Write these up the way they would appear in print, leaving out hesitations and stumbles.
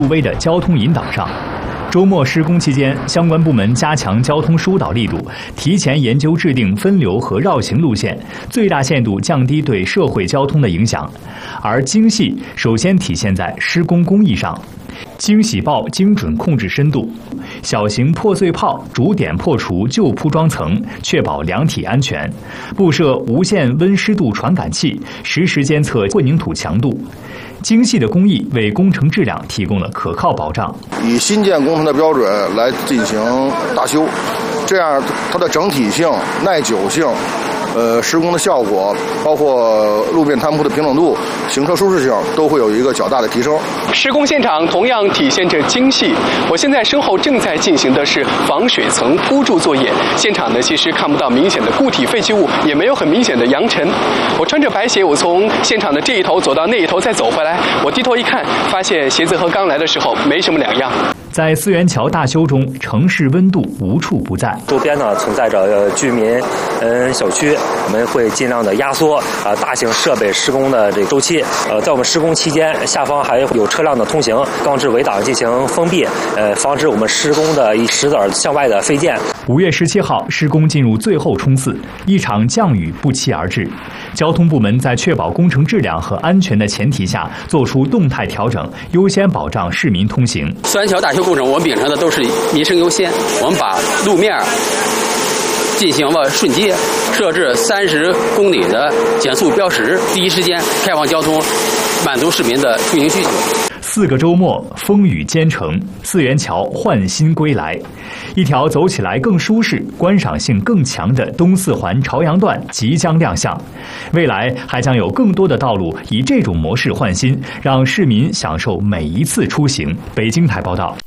微的交通引导上。周末施工期间，相关部门加强交通疏导力度，提前研究制定分流和绕行路线，最大限度降低对社会交通的影响。而精细首先体现在施工工艺上。惊喜爆精准控制深度，小型破碎炮逐点破除旧铺装层，确保量体安全。布设无线温湿度传感器，实时监测混凝土强度。精细的工艺为工程质量提供了可靠保障。 以新建工程的标准来进行大修，这样它的整体性、耐久性。施工的效果，包括路面摊铺的平整度、行车舒适性，都会有一个较大的提升。 施工现场同样体现着精细。我现在身后正在进行的是防水层铺筑作业，现场呢其实看不到明显的固体废弃物，也没有很明显的扬尘。我穿着白鞋，我从现场的这一头走到那一头，再走回来。我低头一看，发现鞋子和刚来的时候没什么两样。 在四元桥大修中，城市温度无处不在。 周边呢存在着居民小区，我们会尽量的压缩大型设备施工的这个周期。在我们施工期间，下方还有车辆的通行，钢制围挡进行封闭，防止我们施工的石子向外的飞溅。 5月17号，施工进入最后冲刺，一场降雨不期而至。交通部门在确保工程质量和安全的前提下，做出动态调整，优先保障市民通行。 四元桥大修工程，我们秉承的都是民生优先，我们把路面进行了瞬接，设置30公里的减速标识，第一时间开放交通，满足市民的出行需求。 4个周末，风雨兼程，四元桥焕新归来，一条走起来更舒适、观赏性更强的东四环朝阳段即将亮相。未来还将有更多的道路以这种模式换新，让市民享受每一次出行。北京台报道。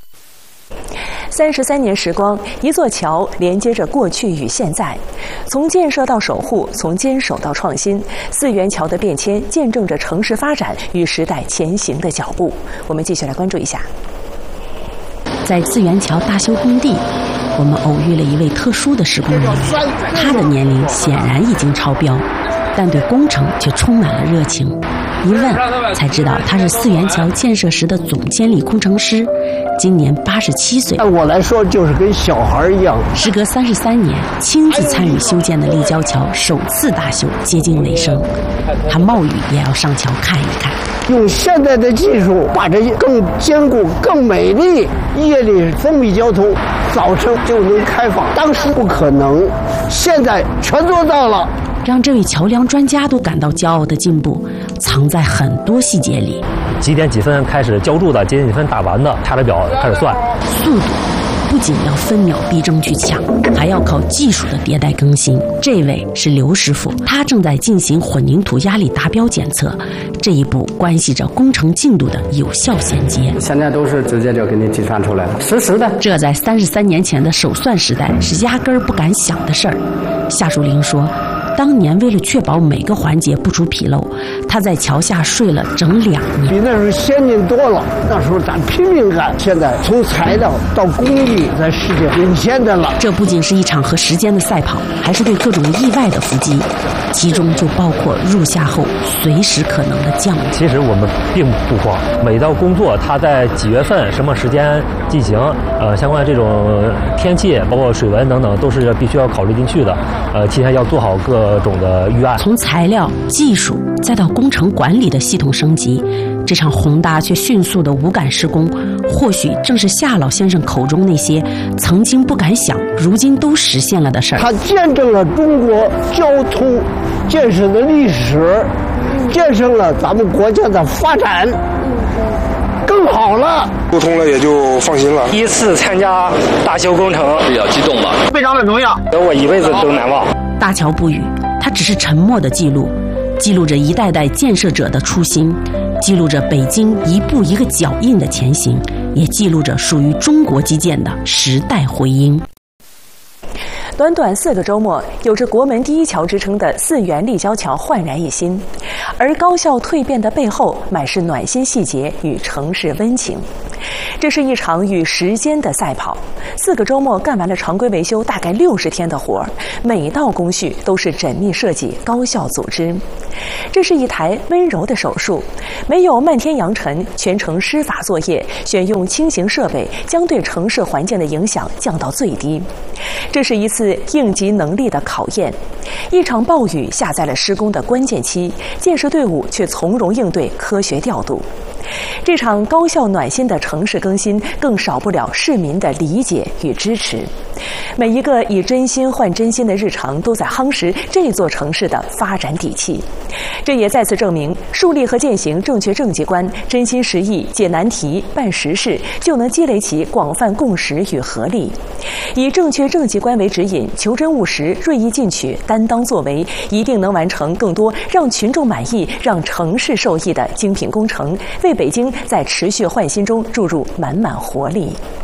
33年时光，一座桥连接着过去与现在，从建设到守护，从坚守到创新，四元桥的变迁见证着城市发展与时代前行的脚步。我们继续来关注一下。 在四元桥大修工地，我们偶遇了一位特殊的施工人员，他的年龄显然已经超标，但对工程却充满了热情。一问才知道，他是四元桥建设时的总监理工程师，今年87岁。 对我来说，就是跟小孩一样。 时隔33年，亲自参与修建的立交桥首次大修接近尾声，他冒雨也要上桥看一看。 用现在的技术，把这更坚固、更美丽，夜里封闭交通，早晨就能开放。当时不可能，现在全做到了。 让这位桥梁专家都感到骄傲的进步，藏在很多细节里。 几点几分开始浇筑的，几点几分打完的，查着表开始算。 速度不仅要分秒必争去抢，还要靠技术的迭代更新。这位是刘师傅，他正在进行混凝土压力达标检测，这一步关系着工程进度的有效衔接。 现在都是直接就给你计算出来了，实时的。 这在33年前的手算时代是压根儿不敢想的事儿。夏树林说，当年为了确保每个环节不出纰漏，他在桥下睡了整2年， 比那时候先进多了。那时候咱拼命干，现在从材料到工艺，在世界领先的了。 这不仅是一场和时间的赛跑，还是对各种意外的伏击，其中就包括入夏后随时可能的降雨。 其实我们并不慌，每道工作它在几月份、什么时间进行，相关的这种天气，包括水文等等，都是必须要考虑进去的。提前要做好各种的预案。 从材料、技术再到工程管理的系统升级，这场宏大却迅速的无感施工，或许正是夏老先生口中那些曾经不敢想，如今都实现了的事儿。 它见证了中国交通建设的历史，见证了咱们国家的发展。更好了， 沟通了也就放心了。 第一次参加大修工程， 比较激动吧， 非常的荣耀， 我一辈子都难忘。 大桥不语，它只是沉默的记录，记录着一代代建设者的初心，记录着北京一步一个脚印的前行，也记录着属于中国基建的时代回音。 短短4个周末，有着国门第一桥之称的四元立交桥焕然一新，而高效蜕变的背后，满是暖心细节与城市温情。 这是一场与时间的赛跑，4个周末干完了常规维修大概60天的活儿，每道工序都是缜密设计、高效组织。这是一台温柔的手术，没有漫天扬尘，全程施法作业，选用轻型设备，将对城市环境的影响降到最低。这是一次应急能力的考验，一场暴雨下在了施工的关键期，建设队伍却从容应对，科学调度。这场高效暖心的城市更新，更少不了市民的理解与支持。每一个以真心换真心的日常，都在夯实这座城市的发展底气。这也再次证明，树立和践行正确政绩观，真心实意解难题、办实事，就能积累起广泛共识与合力。以正确政绩观为指引，求真务实、锐意进取、担当作为，一定能完成更多让群众满意、让城市受益的精品工程，为北京在持续焕新中注入满满活力。